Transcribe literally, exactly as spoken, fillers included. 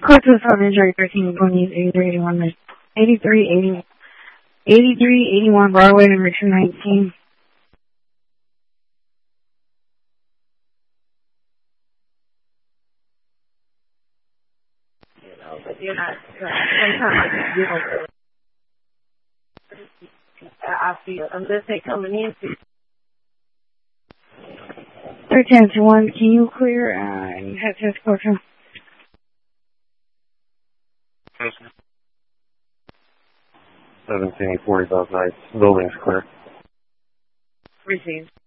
Code to the Department of Jury thirteen, Ponies, eighty-three eighty-one, eighty-three eighty, eighty-three eighty-one Broadway, number two nineteen. You know, but you're not, sometimes you don't, I feel, unless they coming in to thirteen to one, can you clear, uh, and head to the courtroom? seventeen forty South Nights, building's clear. receive.